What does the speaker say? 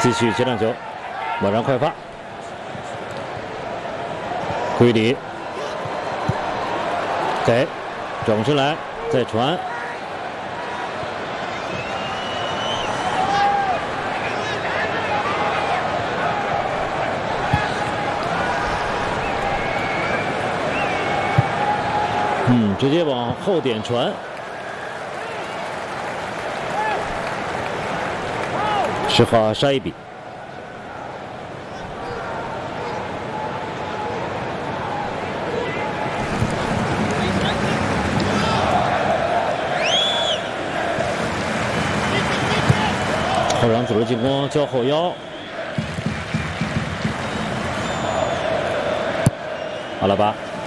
继续接上球，马上快发，归里给转过身来再传。 直接往后点传，施华沙伊比，后场组织进攻，交后腰，阿拉巴。